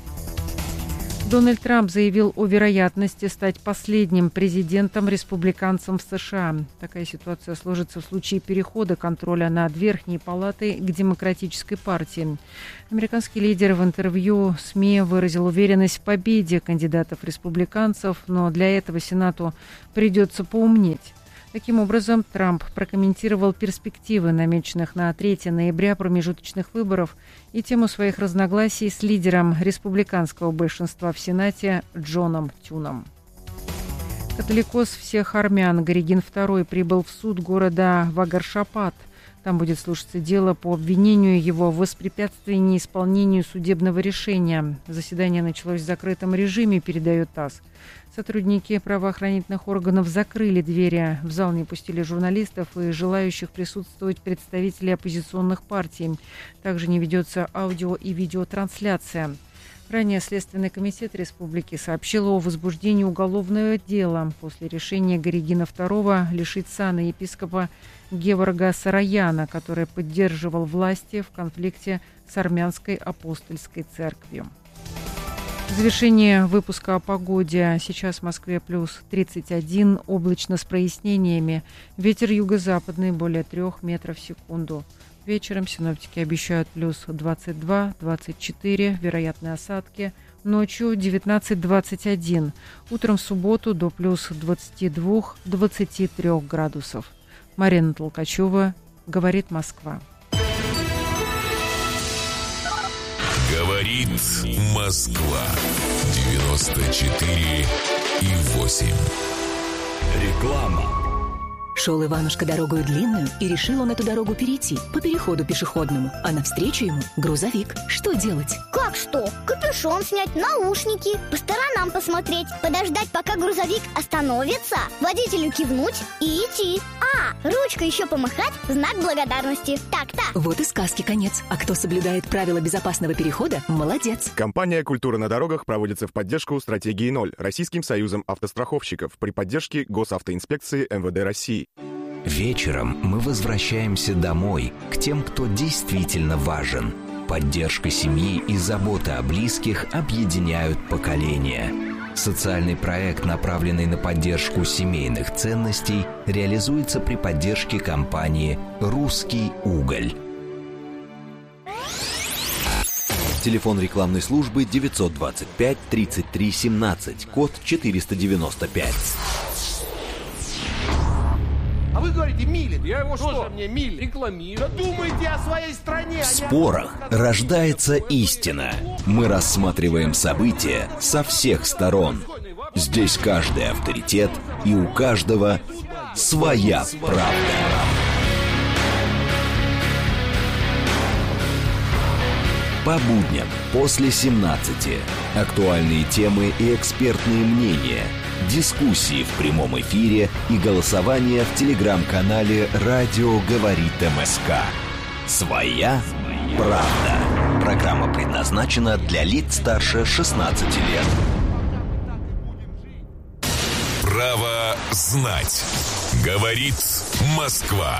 Дональд Трамп заявил о вероятности стать последним президентом-республиканцем в США. Такая ситуация сложится в случае перехода контроля над Верхней палатой к Демократической партии. Американский лидер в интервью СМИ выразил уверенность в победе кандидатов-республиканцев, но для этого Сенату придется поумнеть. Таким образом, Трамп прокомментировал перспективы намеченных на 3 ноября промежуточных выборов и тему своих разногласий с лидером республиканского большинства в Сенате Джоном Тюном. Католикос всех армян Горигин II прибыл в суд города Вагаршапат. Там будет слушаться дело по обвинению его в воспрепятствии неисполнению судебного решения. Заседание началось в закрытом режиме, передает ТАСС. Сотрудники правоохранительных органов закрыли двери. В зал не пустили журналистов и желающих присутствовать представителей оппозиционных партий. Также не ведется аудио- и видеотрансляция. Ранее Следственный комитет республики сообщил о возбуждении уголовного дела после решения Горигина II лишить сана епископа Геворга Сараяна, который поддерживал власти в конфликте с армянской апостольской церковью. В завершение выпуска о погоде. Сейчас в Москве плюс 31, облачно с прояснениями. Ветер юго-западный более 3 метров в секунду. Вечером синоптики обещают плюс 22-24, вероятные осадки. Ночью 19-21. Утром в субботу до плюс 22-23 градусов. Марина Толкачева, «Говорит Москва». Говорит Москва. 94,8. Реклама. Шел Иванушка дорогою длинную, и решил он эту дорогу перейти по переходу пешеходному, а навстречу ему грузовик. Что делать? Как что? Капюшон снять, наушники, по сторонам посмотреть, подождать, пока грузовик остановится, водителю кивнуть и идти. Ручкой еще помахать в знак благодарности. Так-то. Вот и сказки конец. А кто соблюдает правила безопасного перехода, молодец. Компания «Культура на дорогах» проводится в поддержку стратегии 0 Российским союзом автостраховщиков при поддержке Госавтоинспекции МВД России. Вечером мы возвращаемся домой, к тем, кто действительно важен. Поддержка семьи и забота о близких объединяют поколения. Социальный проект, направленный на поддержку семейных ценностей, реализуется при поддержке компании «Русский уголь». Телефон рекламной службы 925 33 17, код 495. А вы говорите, Милин. Я его что? Мне Милин. Рекламирую. Да думайте о своей стране. В спорах рождается истина. Мы рассматриваем события со всех сторон. Здесь каждый авторитет, и у каждого своя правда. По будням после 17. Актуальные темы и экспертные мнения. Дискуссии в прямом эфире и голосование в телеграм-канале «Радио говорит МСК». Своя правда. Программа предназначена для лиц старше 16 лет. Право знать. Говорит Москва.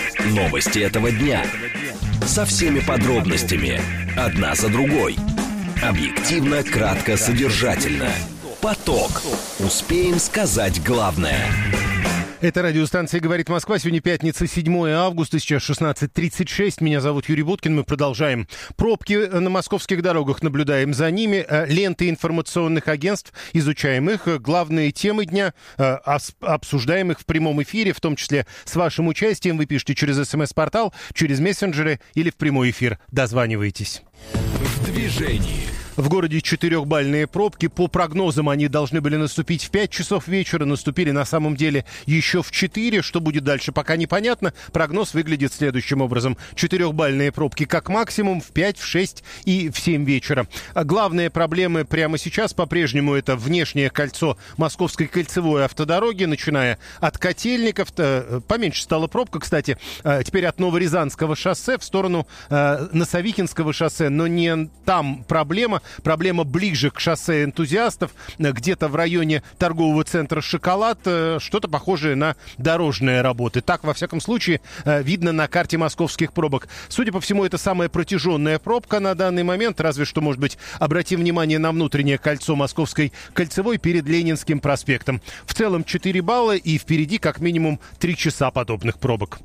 Новости этого дня. Со всеми подробностями. Одна за другой. Объективно, кратко, содержательно. Поток. Успеем сказать главное. Это радиостанция «Говорит Москва». Сегодня пятница, 7 августа, сейчас 16:36. Меня зовут Юрий Буткин. Мы продолжаем. Пробки на московских дорогах, наблюдаем за ними. Ленты информационных агентств, изучаем их. Главные темы дня, обсуждаем их в прямом эфире, в том числе с вашим участием. Вы пишете через СМС-портал, через мессенджеры или в прямой эфир. Дозванивайтесь. В движении. В городе 4-бальные пробки. По прогнозам они должны были наступить в 5 часов вечера. Наступили на самом деле еще в 4. Что будет дальше, пока непонятно. Прогноз выглядит следующим образом. 4-бальные пробки как максимум в 5, в 6 и в 7 вечера. Главные проблемы прямо сейчас по-прежнему это внешнее кольцо Московской кольцевой автодороги, начиная от Котельников. Поменьше стала пробка, кстати. Теперь от Новорязанского шоссе в сторону Носовикинского шоссе. Но не там проблема. Проблема ближе к шоссе энтузиастов, где-то в районе торгового центра «Шоколад», что-то похожее на дорожные работы. Так, во всяком случае, видно на карте московских пробок. Судя по всему, это самая протяженная пробка на данный момент, разве что, может быть, обратим внимание на внутреннее кольцо Московской кольцевой перед Ленинским проспектом. В целом 4 балла и впереди как минимум 3 часа подобных пробок.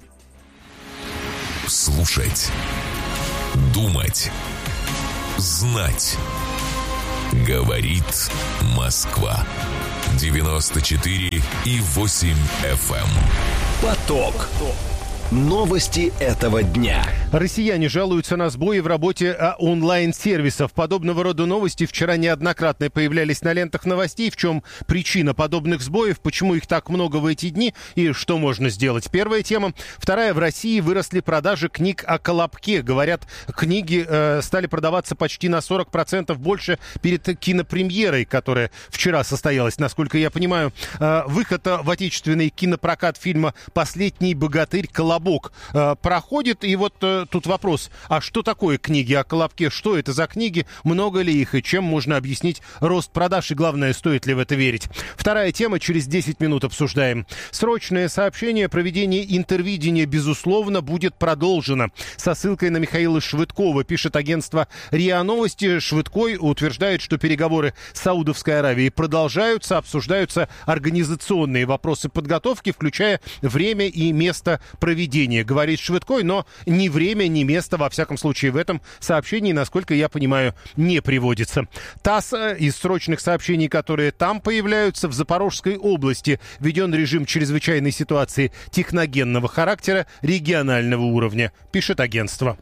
Слушать, думать, знать. Говорит Москва. 94,8 FM. Поток. Новости этого дня. Россияне жалуются на сбои в работе онлайн-сервисов. Подобного рода новости вчера неоднократно появлялись на лентах новостей. В чем причина подобных сбоев, почему их так много в эти дни и что можно сделать? Первая тема. Вторая. В России выросли продажи книг о Колобке. Говорят, книги стали продаваться почти на 40% больше перед кинопремьерой, которая вчера состоялась, насколько я понимаю. Выход в отечественный кинопрокат фильма «Последний богатырь. Колобок» проходит. И вот тут вопрос, а что такое книги о Колобке? Что это за книги? Много ли их? И чем можно объяснить рост продаж? И главное, стоит ли в это верить? Вторая тема, через 10 минут обсуждаем. Срочное сообщение. Проведение интервидения, безусловно, будет продолжено. Со ссылкой на Михаила Швыдкова пишет агентство РИА Новости. Швыдкой утверждает, что переговоры с Саудовской Аравией продолжаются. Обсуждаются организационные вопросы подготовки, включая время и место проведения. Говорит Швыдкой, но ни время, ни место, во всяком случае, в этом сообщении, насколько я понимаю, не приводится. ТАСС из срочных сообщений, которые там появляются: в Запорожской области введен режим чрезвычайной ситуации техногенного характера регионального уровня, пишет агентство.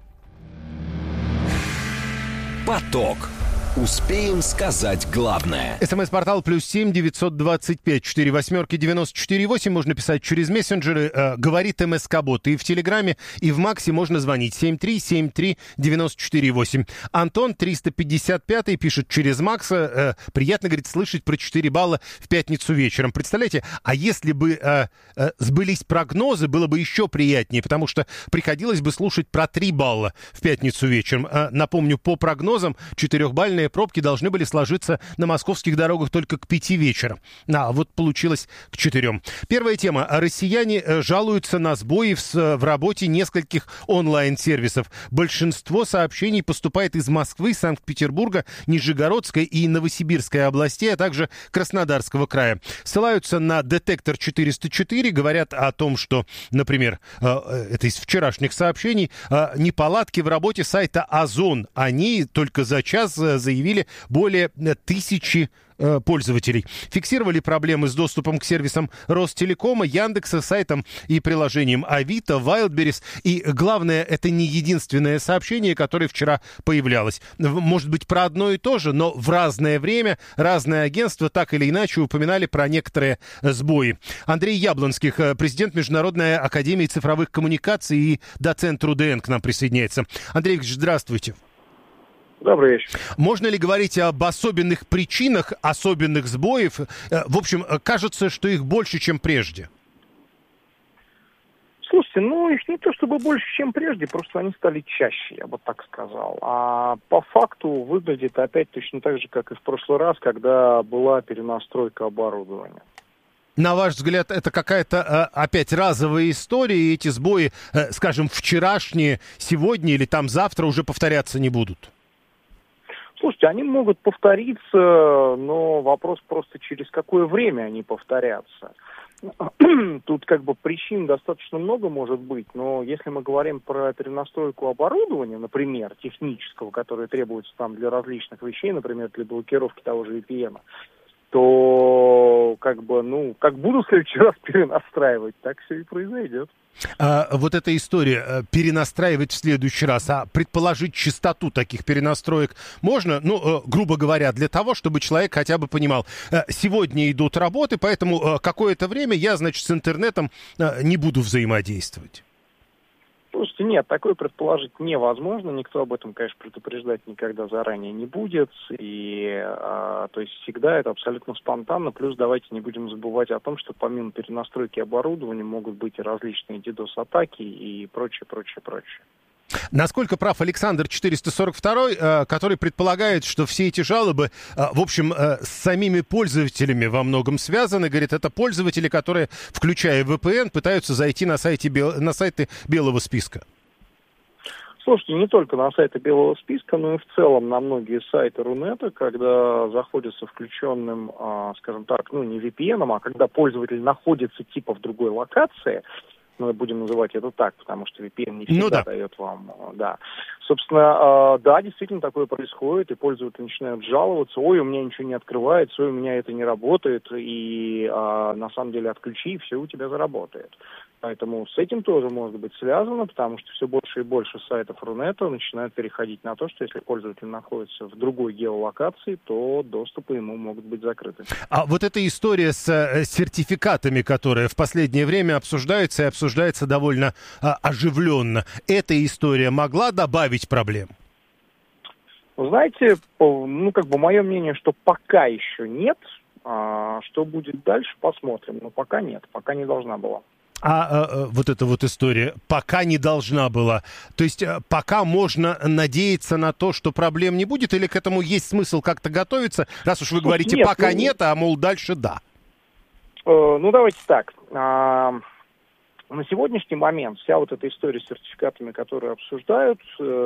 Поток. Успеем сказать главное. СМС-портал +7 925 48 94 8. Можно писать через мессенджеры. Говорит МСК-бот. И в Телеграме, и в Максе можно звонить. 7373 94 8. Антон 355 пишет через Макса. Приятно, говорит, слышать про 4 балла в пятницу вечером. Представляете, а если бы сбылись прогнозы, было бы еще приятнее, потому что приходилось бы слушать про 3 балла в пятницу вечером. Напомню, по прогнозам 4-бальные пробки должны были сложиться на московских дорогах только к 5 вечера. А вот получилось к 4. Первая тема. Россияне жалуются на сбои в работе нескольких онлайн-сервисов. Большинство сообщений поступает из Москвы, Санкт-Петербурга, Нижегородской и Новосибирской областей, а также Краснодарского края. Ссылаются на детектор 404, говорят о том, что, например, это из вчерашних сообщений, неполадки в работе сайта Озон. Они только за час заявили более 1000 пользователей. Фиксировали проблемы с доступом к сервисам Ростелекома, Яндекса, сайтам и приложениям Авито, Wildberries. И главное, это не единственное сообщение, которое вчера появлялось. Может быть, про одно и то же, но в разное время разные агентства так или иначе упоминали про некоторые сбои. Андрей Яблонских, президент Международной академии цифровых коммуникаций и доцент РУДН, к нам присоединяется. Андрей Ильич, здравствуйте. Добрый вечер. Можно ли говорить об особенных причинах, особенных сбоев? В общем, кажется, что их больше, чем прежде. Слушайте, их не то чтобы больше, чем прежде, просто они стали чаще, я бы так сказал. А по факту выглядит опять точно так же, как и в прошлый раз, когда была перенастройка оборудования. На ваш взгляд, это какая-то опять разовая история, и эти сбои, скажем, вчерашние, сегодня или там завтра уже повторяться не будут? Слушайте, они могут повториться, но вопрос просто, через какое время они повторятся. Тут как бы причин достаточно много может быть, но если мы говорим про перенастройку оборудования, например, технического, которое требуется там для различных вещей, например, для блокировки того же VPN, то как буду в следующий раз перенастраивать, так все и произойдет. Вот эта история перенастраивать в следующий раз, предположить частоту таких перенастроек можно, грубо говоря, для того, чтобы человек хотя бы понимал, сегодня идут работы, поэтому какое-то время я, значит, с интернетом не буду взаимодействовать. Слушайте, нет, такое предположить невозможно. Никто об этом, конечно, предупреждать никогда заранее не будет. То есть всегда это абсолютно спонтанно. Плюс давайте не будем забывать о том, что помимо перенастройки оборудования могут быть и различные DDoS-атаки и прочее. Насколько прав Александр 442, который предполагает, что все эти жалобы, в общем, с самими пользователями во многом связаны. Говорит, это пользователи, которые, включая VPN, пытаются зайти на сайты белого списка. Слушайте, не только на сайты белого списка, но и в целом на многие сайты Рунета, когда заходят со включенным, скажем так, не VPN, а когда пользователь находится типа в другой локации, будем называть это так, потому что VPN не всегда дает вам, Собственно, действительно такое происходит, и пользователи начинают жаловаться, ой, у меня ничего не открывается, ой, у меня это не работает, и на самом деле отключи, и все у тебя заработает. Поэтому с этим тоже может быть связано, потому что все больше и больше сайтов Рунета начинают переходить на то, что если пользователь находится в другой геолокации, то доступы ему могут быть закрыты. А вот эта история с сертификатами, которая в последнее время обсуждается и обсуждается довольно оживленно, эта история могла добавить проблем? Вы знаете, мое мнение, что пока еще нет. Что будет дальше, посмотрим. Но пока нет, пока не должна была. Вот эта вот история пока не должна была. То есть пока можно надеяться на то, что проблем не будет, или к этому есть смысл как-то готовиться, раз уж вы говорите, нет, пока нет, а мол дальше да? Давайте так. На сегодняшний момент вся вот эта история с сертификатами, которые обсуждают,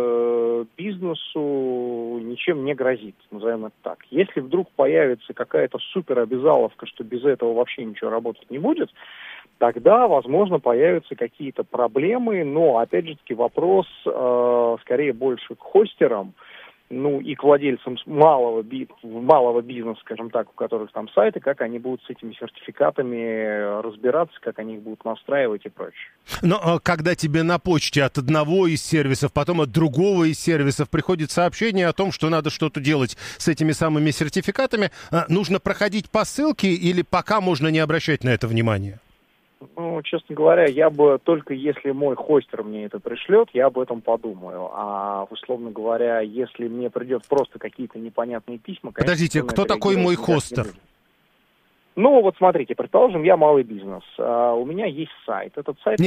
бизнесу ничем не грозит, назовем это так. Если вдруг появится какая-то суперобязаловка, что без этого вообще ничего работать не будет, тогда, возможно, появятся какие-то проблемы, но, опять же таки, вопрос скорее больше к хостерам, и к владельцам малого бизнеса, скажем так, у которых там сайты, как они будут с этими сертификатами разбираться, как они их будут настраивать и прочее. Но когда тебе на почте от одного из сервисов, потом от другого из сервисов приходит сообщение о том, что надо что-то делать с этими самыми сертификатами, нужно проходить по ссылке или пока можно не обращать на это внимание? Честно говоря, я бы только если мой хостер мне это пришлет, я об этом подумаю. А, условно говоря, если мне придет просто какие-то непонятные письма... Конечно, подождите, кто такой мой хостер? Смотрите, предположим, я малый бизнес. У меня есть сайт. Этот сайт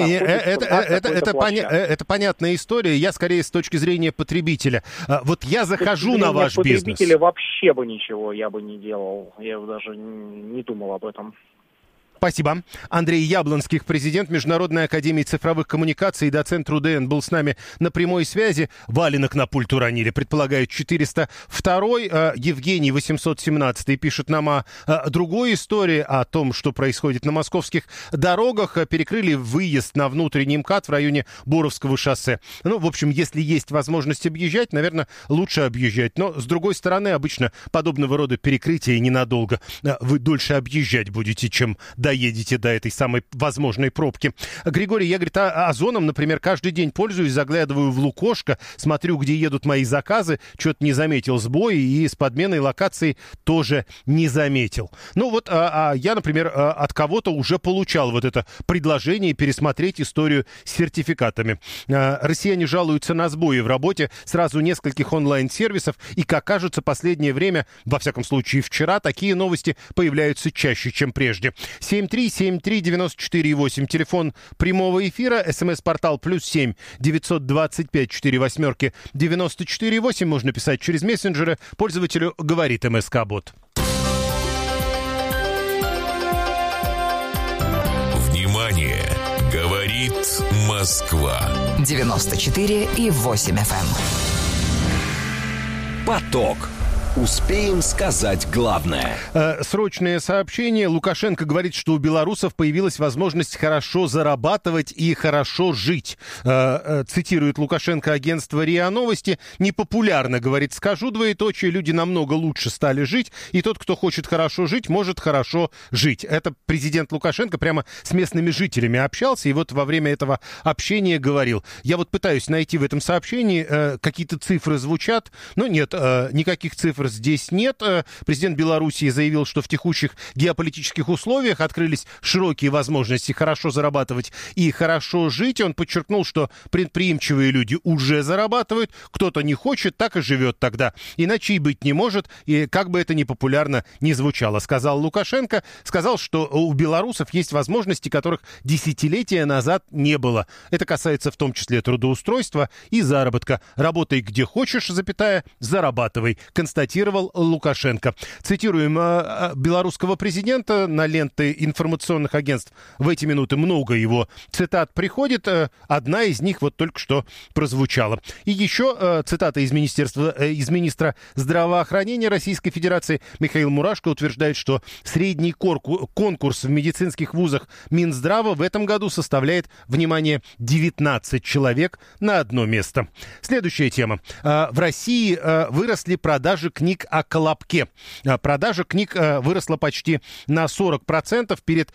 это понятная история. Я скорее с точки зрения потребителя. Вот я захожу на ваш бизнес. Потребителя вообще бы ничего я бы не делал. Я даже не думал об этом. Спасибо. Андрей Яблонских, президент Международной академии цифровых коммуникаций и доцент РУДН, был с нами на прямой связи. Валенок на пульт уронили, предполагают 402-й. Евгений 817-й пишет нам о другой истории, о том, что происходит на московских дорогах. Перекрыли выезд на внутренний МКАД в районе Боровского шоссе. В общем, если есть возможность объезжать, наверное, лучше объезжать. Но, с другой стороны, обычно подобного рода перекрытия ненадолго. Вы дольше объезжать будете, чем доедете до этой самой возможной пробки. Григорий, я, говорит, Озоном, например, каждый день пользуюсь, заглядываю в Лукошко, смотрю, где едут мои заказы, что-то не заметил сбои, и с подменой локации тоже не заметил. Я, например, от кого-то уже получал вот это предложение пересмотреть историю с сертификатами. Россияне жалуются на сбои в работе сразу нескольких онлайн-сервисов, и, как кажется, последнее время, во всяком случае вчера, такие новости появляются чаще, чем прежде. 7373948, телефон прямого эфира, СМС-портал +7 925 48 94 можно писать через мессенджеры. Пользователю говорит МСК-бот. Внимание! Говорит Москва. 94,8 FM. Поток. Успеем сказать главное. Срочное сообщение. Лукашенко говорит, что у белорусов появилась возможность хорошо зарабатывать и хорошо жить. Цитирует Лукашенко агентство РИА Новости. Непопулярно, говорит, скажу двоеточие, люди намного лучше стали жить, и тот, кто хочет хорошо жить, может хорошо жить. Это президент Лукашенко прямо с местными жителями общался, и вот во время этого общения говорил. Я вот пытаюсь найти в этом сообщении, какие-то цифры звучат, но нет, никаких цифр здесь нет. Президент Белоруссии заявил, что в текущих геополитических условиях открылись широкие возможности хорошо зарабатывать и хорошо жить. Он подчеркнул, что предприимчивые люди уже зарабатывают, кто-то не хочет, так и живет тогда. Иначе и быть не может, и как бы это ни популярно ни звучало, сказал Лукашенко. Сказал, что у белорусов есть возможности, которых десятилетия назад не было. Это касается в том числе трудоустройства и заработка. Работай где хочешь, запятая, зарабатывай, констатировал Лукашенко. Цитируем белорусского президента на ленты информационных агентств. В эти минуты много его цитат приходит. Одна из них вот только что прозвучала. И еще цитата из министра здравоохранения Российской Федерации. Михаил Мурашко утверждает, что средний конкурс в медицинских вузах Минздрава в этом году составляет, внимание, 19 человек на одно место. Следующая тема. В России выросли продажи книг о Колобке. Продажа книг выросла почти на 40% перед